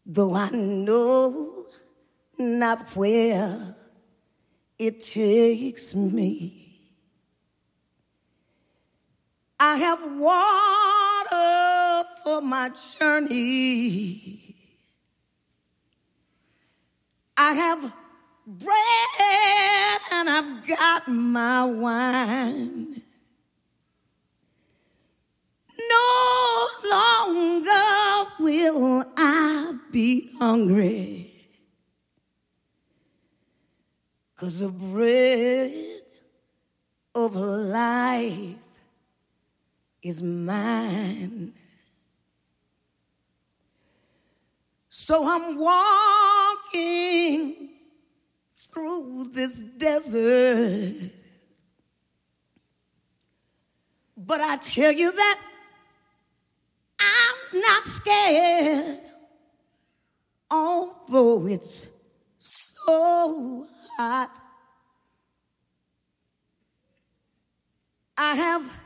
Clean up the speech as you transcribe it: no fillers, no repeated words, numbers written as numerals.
though I know not where it takes me. I have water for my journey. I have bread and I've got my wine. No longer will I be hungry, 'cause the bread of life is mine. So I'm walking through this desert, but I tell you that I'm not scared, although it's so hot. I have